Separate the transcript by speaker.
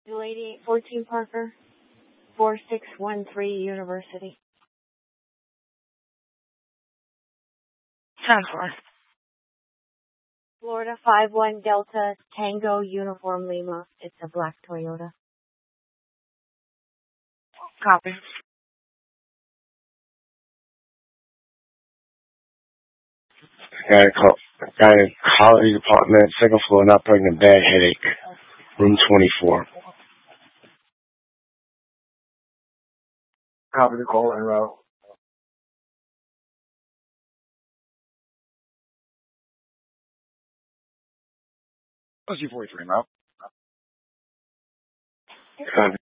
Speaker 1: Delaney 14 Parker, 4613 University.
Speaker 2: 10-4.
Speaker 1: Florida 51 Delta Tango Uniform Lima. It's a black Toyota.
Speaker 2: Copy.
Speaker 3: Got a college apartment, second floor, not pregnant, bad headache. Room 24. Copy the call and route.
Speaker 4: OC 43 route.
Speaker 3: Copy.